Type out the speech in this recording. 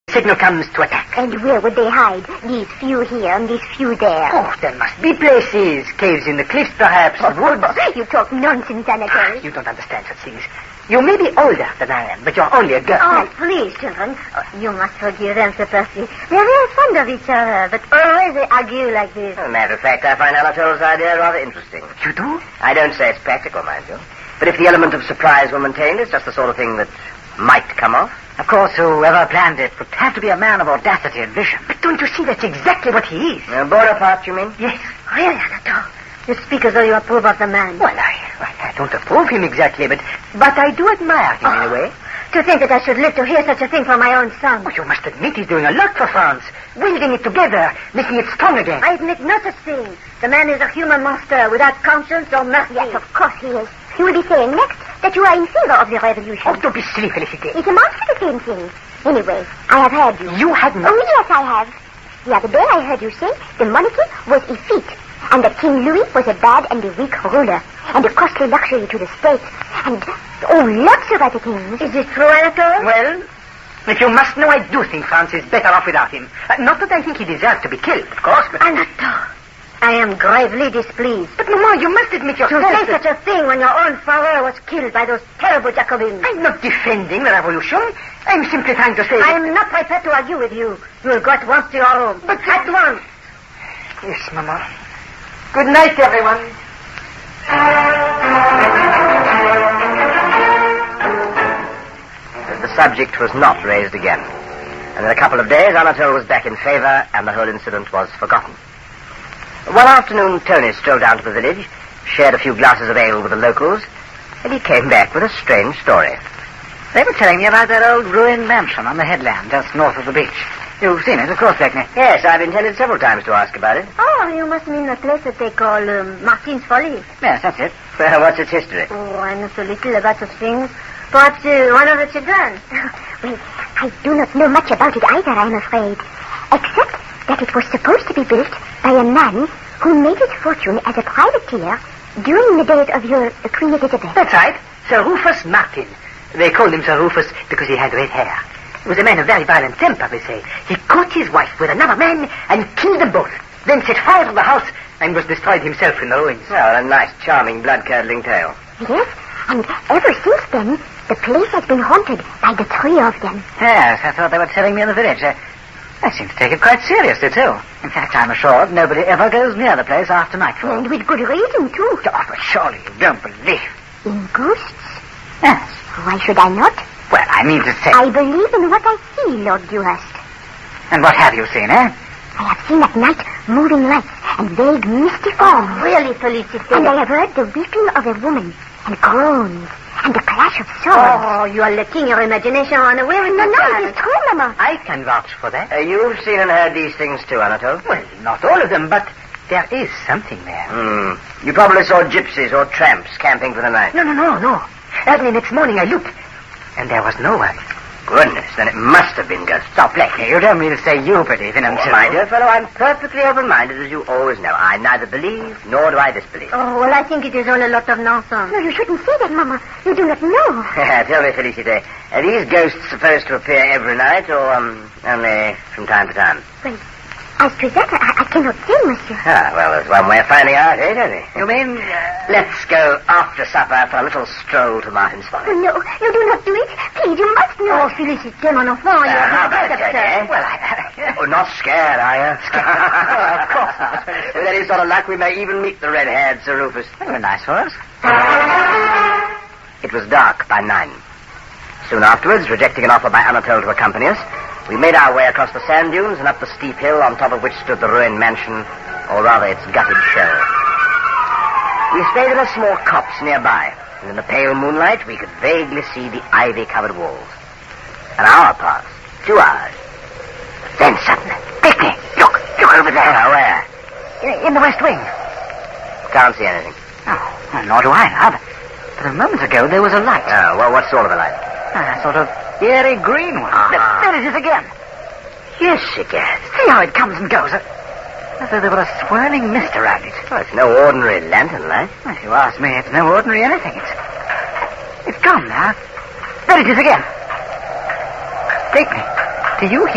signal comes to attack. And where would they hide? These few here and these few there. Oh, there must be places. Caves in the cliffs, perhaps. Woods. You talk nonsense, Anatole. You don't understand such things. You may be older than I am, but you're only a girl. Oh, please, children. You must forgive them, Sir Percy. They're very fond of each other, but always they argue like this. As a matter of fact, I find Anatole's idea rather interesting. You do? I don't say it's practical, mind you. But if the element of surprise were maintained, it's just the sort of thing that might come off. Of course, whoever planned it would have to be a man of audacity and vision. But don't you see that's exactly what he is? Bonaparte, you mean? Yes. Really, Anatole? You speak as though you approve of the man. Well, I don't approve him exactly, but I do admire him in a way. To think that I should live to hear such a thing from my own son. Oh, you must admit he's doing a lot for France. Welding it together, making it strong again. I admit no such thing. The man is a human monster without conscience or mercy. Yes, of course he is. You will be saying next that you are in favor of the revolution. Oh, don't be silly, Felicity. It amounts to the same thing. Anyway, I have heard you. You had not? Oh, yes, I have. The other day I heard you say the monarchy was effete, and that King Louis was a bad and a weak ruler, and a costly luxury to the state, and, lots of other things. Is it true, Anatole? Well, if you must know, I do think France is better off without him. Not that I think he deserves to be killed, of course, but... Anatole, I am gravely displeased. But, Maman, you must admit yourself To say such a thing when your own father was killed by those terrible Jacobins. I'm not defending the revolution. I'm simply trying to say... I am not prepared to argue with you. You will go at once to your room. But... At once. Yes, Maman. Good night, everyone. The subject was not raised again. And in a couple of days, Anatole was back in favor, and the whole incident was forgotten. One afternoon, Tony strolled down to the village, shared a few glasses of ale with the locals, and he came back with a strange story. They were telling me about that old ruined mansion on the headland just north of the beach. You've seen it, of course, Beckney. Yes, I've intended several times to ask about it. Oh, you must mean the place that they call Martin's Folly. Yes, that's it. Well, what's its history? Oh, I know so little about such things. Perhaps one of the children. Well, I do not know much about it either, I'm afraid. Except that it was supposed to be built by a man who made his fortune as a privateer during the days of your Queen Elizabeth. That's right. Sir Rufus Martin. They called him Sir Rufus because he had red hair. He was a man of very violent temper, they say. He caught his wife with another man and killed them both. Then set fire to the house and was destroyed himself in the ruins. Well, a nice, charming, blood-curdling tale. Yes, and ever since then, the place has been haunted by the three of them. Yes, that's what they were telling me in the village. They seem to take it quite seriously, too. In fact, I'm assured nobody ever goes near the place after nightfall. And with good reason, too. Oh, but surely you don't believe. In ghosts? Yes. Why should I not? Well, I mean to say... I believe in what I see, Lord Dewhurst. And what have you seen, eh? I have seen at night moving lights and vague misty forms. Really, Felicity? And I have heard the weeping of a woman and groans and the clash of swords. Oh, you are letting your imagination run away with No, it is true, Mama. I can vouch for that. You've seen and heard these things too, Anatole? Well, not all of them, but there is something there. You probably saw gypsies or tramps camping for the night. No. Early next morning I looked, and there was no one. Goodness, then it must have been ghosts. Stop, Blackie. You don't mean to say you believe in them, too. My dear fellow, I'm perfectly open-minded, as you always know. I neither believe nor do I disbelieve. Oh, well, I think it is all a lot of nonsense. No, you shouldn't say that, Mama. You do not know. Tell me, Felicity, are these ghosts supposed to appear every night, or only from time to time? Well, as to that, I cannot say, monsieur. Ah, well, there's one way of finding out, eh, Tony? You mean... Let's go after supper for a little stroll to Martin's Folly. Oh, no, you do not do it. Please, you must not. Oh, Felicity, mon enfant, you How are about quite that, eh? upset. Well, not scared, are you? Of course not. With any sort of luck, we may even meet the red-haired Sir Rufus. They were nice for us. It was dark by 9. Soon afterwards, rejecting an offer by Anatole to accompany us, we made our way across the sand dunes and up the steep hill on top of which stood the ruined mansion, or rather its gutted shell. We stayed in a small copse nearby, and in the pale moonlight we could vaguely see the ivy-covered walls. An hour passed, 2 hours. Then suddenly, Beckney, look over there. Where? In the west wing. Can't see anything. Oh, well, nor do I now. But a moment ago there was a light. Oh, well, what sort of a light? A sort of eerie green one. Uh-huh. There it is again. Yes, again. See how it comes and goes. As though there were a swirling mist around it. Well, it's no ordinary lantern light. Well, if you ask me, it's no ordinary anything. It's gone now. There it is again. Beckney, do you hear?